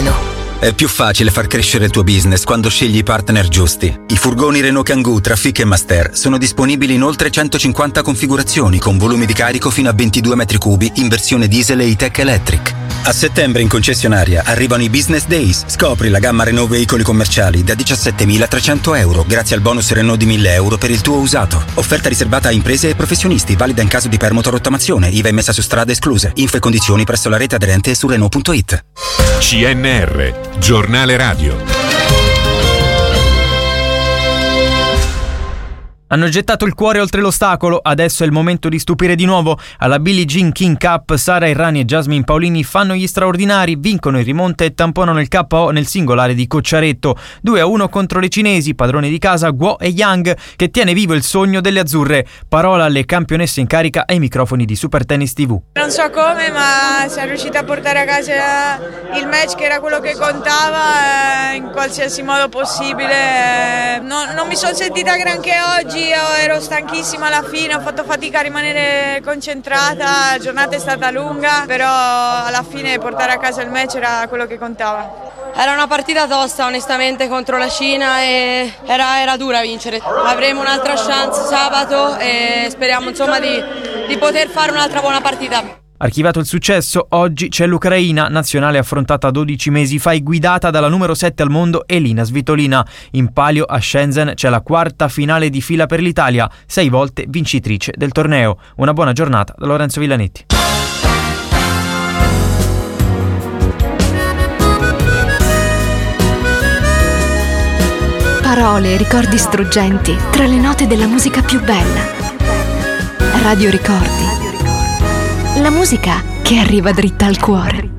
Renault. È più facile far crescere il tuo business quando scegli i partner giusti. I furgoni Renault Kangoo Trafic e Master sono disponibili in oltre 150 configurazioni con volumi di carico fino a 22 metri cubi in versione diesel e E-Tech Electric. A settembre in concessionaria arrivano i Business Days. Scopri la gamma Renault veicoli commerciali da 17.300 euro grazie al bonus Renault di 1.000 euro per il tuo usato. Offerta riservata a imprese e professionisti, valida in caso di permuta o rottamazione, IVA immessa su strade escluse. Info e condizioni presso la rete aderente e su Renault.it. CNR, giornale radio. Hanno gettato il cuore oltre l'ostacolo, adesso è il momento di stupire di nuovo. Alla Billie Jean King Cup, Sara Errani e Jasmine Paolini fanno gli straordinari, vincono il rimonte e tamponano il KO nel singolare di Cocciaretto. 2-1 contro le cinesi, padrone di casa Guo e Yang, che tiene vivo il sogno delle azzurre. Parola alle campionesse in carica ai microfoni di Super Tennis TV. Non so come, ma siamo riusciti a portare a casa il match che era quello che contava in qualsiasi modo possibile. Non mi sono sentita granché oggi. Ero stanchissima alla fine, ho fatto fatica a rimanere concentrata, la giornata è stata lunga, però alla fine portare a casa il match era quello che contava. Era una partita tosta onestamente contro la Cina e era dura vincere. Avremo un'altra chance sabato e speriamo insomma di poter fare un'altra buona partita. Archivato il successo, oggi c'è l'Ucraina, nazionale affrontata 12 mesi fa e guidata dalla numero 7 al mondo Elina Svitolina. In palio a Shenzhen c'è la quarta finale di fila per l'Italia, 6 volte vincitrice del torneo. Una buona giornata da Lorenzo Villanetti. Parole e ricordi struggenti tra le note della musica più bella. Radio Ricordi. La musica che arriva dritta al cuore.